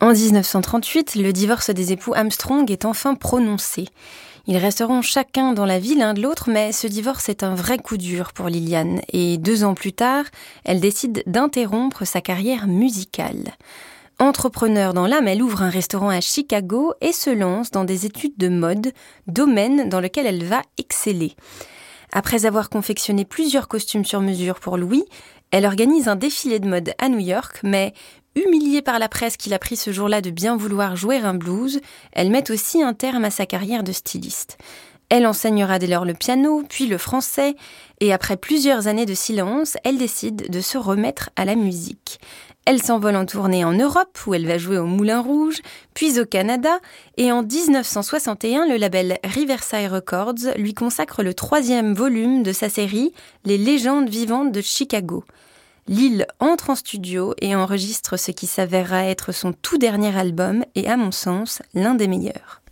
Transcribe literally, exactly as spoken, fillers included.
En dix-neuf cent trente-huit, le divorce des époux Armstrong est enfin prononcé. Ils resteront chacun dans la vie l'un de l'autre, mais ce divorce est un vrai coup dur pour Liliane. Et deux ans plus tard, elle décide d'interrompre sa carrière musicale. Entrepreneur dans l'âme, elle ouvre un restaurant à Chicago et se lance dans des études de mode, domaine dans lequel elle va exceller. Après avoir confectionné plusieurs costumes sur mesure pour Louis, elle organise un défilé de mode à New York, mais humiliée par la presse qui l'a pris ce jour-là de bien vouloir jouer un blues, elle met aussi un terme à sa carrière de styliste. Elle enseignera dès lors le piano, puis le français, et après plusieurs années de silence, elle décide de se remettre à la musique. Elle s'envole en tournée en Europe, où elle va jouer au Moulin Rouge, puis au Canada, et en dix-neuf cent soixante et un, le label Riverside Records lui consacre le troisième volume de sa série « Les légendes vivantes de Chicago ». Lil entre en studio et enregistre ce qui s'avérera être son tout dernier album, et à mon sens, l'un des meilleurs.